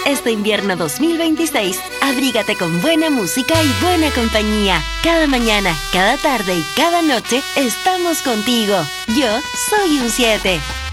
Este invierno 2026, abrígate con buena música y buena compañía. Cada mañana, cada tarde y cada noche estamos contigo. Yo soy un 7.